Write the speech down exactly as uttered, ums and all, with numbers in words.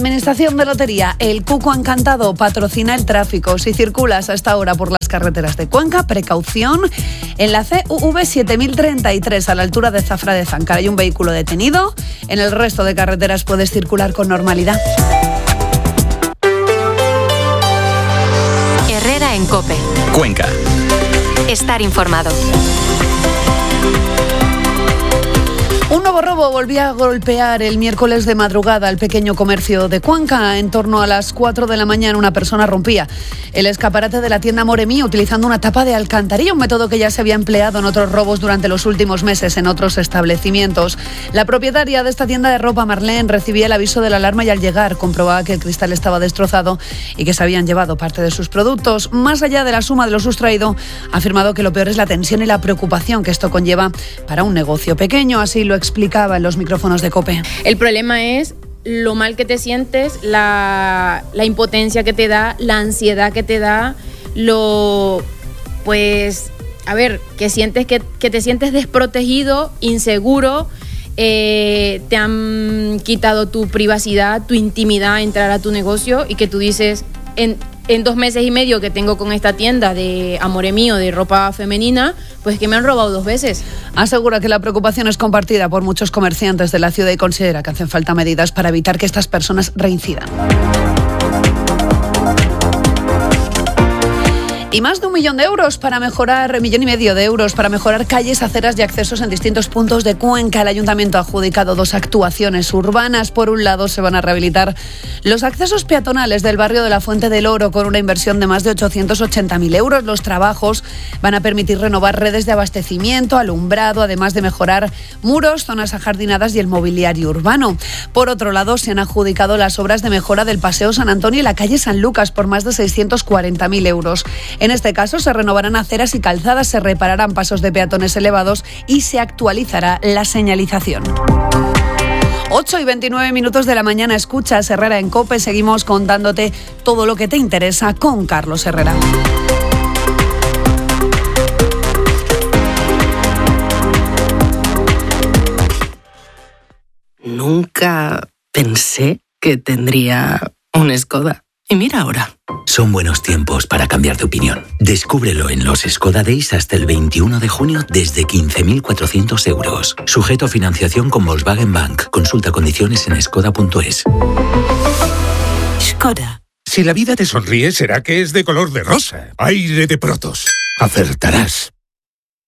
Administración de Lotería, el Cuco Encantado patrocina el tráfico. Si circulas a esta hora por las carreteras de Cuenca, precaución. En la C U V siete mil treinta y tres, a la altura de Zafra de Zancar, hay un vehículo detenido. En el resto de carreteras puedes circular con normalidad. Herrera en COPE. Cuenca. Estar informado. Un nuevo robo volvía a golpear el miércoles de madrugada al pequeño comercio de Cuenca. En torno a las cuatro de la mañana una persona rompía el escaparate de la tienda Moremí utilizando una tapa de alcantarilla, un método que ya se había empleado en otros robos durante los últimos meses en otros establecimientos. La propietaria de esta tienda de ropa, Marlene, recibía el aviso de la alarma y al llegar comprobaba que el cristal estaba destrozado y que se habían llevado parte de sus productos. Más allá de la suma de lo sustraído, ha afirmado que lo peor es la tensión y la preocupación que esto conlleva para un negocio pequeño. Así lo explicaba en los micrófonos de COPE. El problema es lo mal que te sientes, la, la impotencia que te da, la ansiedad que te da, lo, pues, a ver, que sientes que, que te sientes desprotegido, inseguro, eh, te han quitado tu privacidad, tu intimidad, entrar a tu negocio y que tú dices, en, en dos meses y medio que tengo con esta tienda de Amore Mío, de ropa femenina, pues que me han robado dos veces. Asegura que la preocupación es compartida por muchos comerciantes de la ciudad y considera que hacen falta medidas para evitar que estas personas reincidan. Y más de un millón de euros para mejorar, millón y medio de euros para mejorar calles, aceras y accesos en distintos puntos de Cuenca. El Ayuntamiento ha adjudicado dos actuaciones urbanas. Por un lado, se van a rehabilitar los accesos peatonales del barrio de la Fuente del Oro con una inversión de más de ochocientos ochenta mil euros. Los trabajos van a permitir renovar redes de abastecimiento, alumbrado, además de mejorar muros, zonas ajardinadas y el mobiliario urbano. Por otro lado, se han adjudicado las obras de mejora del Paseo San Antonio y la calle San Lucas por más de seiscientos cuarenta mil euros. En este caso se renovarán aceras y calzadas, se repararán pasos de peatones elevados y se actualizará la señalización. ocho y veintinueve minutos de la mañana, escuchas Herrera en COPE. Seguimos contándote todo lo que te interesa con Carlos Herrera. Nunca pensé que tendría un Skoda. Y mira ahora. Son buenos tiempos para cambiar de opinión. Descúbrelo en los Skoda Days hasta el veintiuno de junio desde quince mil cuatrocientos euros. Sujeto a financiación con Volkswagen Bank. Consulta condiciones en skoda punto es. Skoda. Si la vida te sonríe, será que es de color de rosa. Aire de Protos. Acertarás.